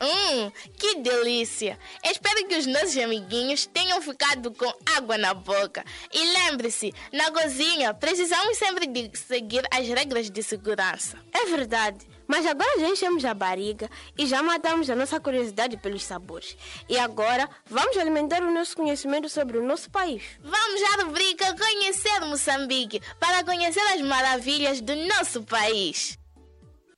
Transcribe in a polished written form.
Que delícia! Espero que os nossos amiguinhos tenham ficado com água na boca. E lembre-se, na cozinha precisamos sempre de seguir as regras de segurança. É verdade, mas agora já enchemos a barriga e já matamos a nossa curiosidade pelos sabores. E agora vamos alimentar o nosso conhecimento sobre o nosso país. Vamos à rubrica Conhecer Moçambique para conhecer as maravilhas do nosso país.